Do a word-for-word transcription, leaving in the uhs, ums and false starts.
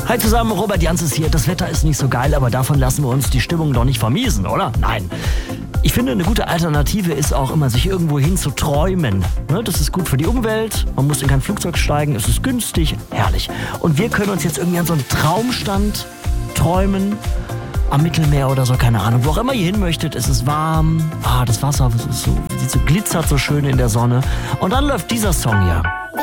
Hi zusammen, Robert Jans ist hier. Das Wetter ist nicht so geil, aber davon lassen wir uns die Stimmung doch nicht vermiesen, oder? Nein. Ich finde, eine gute Alternative ist auch immer, sich irgendwo hin zu träumen. Das ist gut für die Umwelt, man muss in kein Flugzeug steigen, es ist günstig, herrlich. Und wir können uns jetzt irgendwie an so einen Traumstand träumen, am Mittelmeer oder so, keine Ahnung. Wo auch immer ihr hin möchtet, es ist warm, ah, das Wasser ist so, so, glitzert so schön in der Sonne. Und dann läuft dieser Song ja.